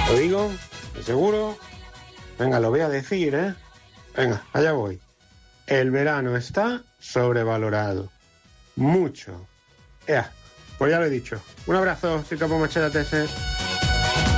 Lo digo, de seguro. Venga, lo voy a decir, ¿eh? Venga, allá voy. El verano está sobrevalorado. Mucho. Ea, pues ya lo he dicho. Un abrazo, soy Capo Machete TS.